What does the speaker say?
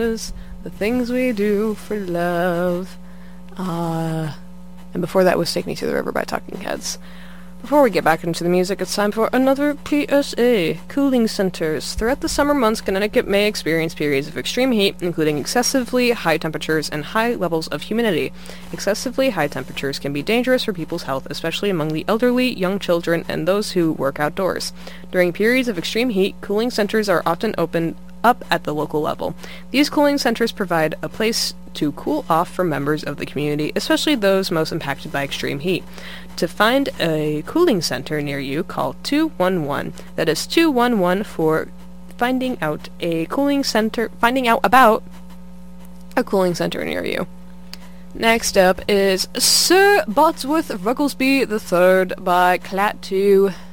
The things we do for love. And before that was Take Me to the River by Talking Heads. Before we get back into the music, it's time for another PSA. Cooling centers. Throughout the summer months, Connecticut may experience periods of extreme heat, including excessively high temperatures and high levels of humidity. Excessively high temperatures can be dangerous for people's health, especially among the elderly, young children, and those who work outdoors. During periods of extreme heat, cooling centers are often opened up at the local level. These cooling centers provide a place to cool off for members of the community, especially those most impacted by extreme heat. To find a cooling center near you, call 211. That is 211 for finding out about a cooling center near you. Next up is Sir Botsworth Rugglesby III by Klaatu.